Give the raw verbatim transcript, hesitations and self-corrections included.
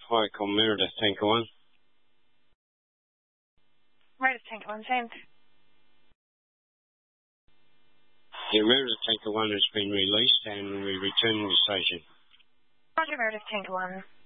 Hi, call Meredith, Tanker one. Meredith, Tanker one, send. Yeah, Meredith, Tanker one has been released and we return to the station. Roger, Meredith, Tanker one.